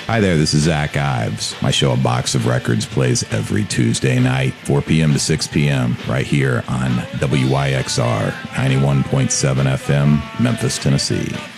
Hi there, this is Zach Ives. My show, A Box of Records, plays every Tuesday night, 4 p.m. to 6 p.m., right here on WYXR 91.7 FM, Memphis, Tennessee.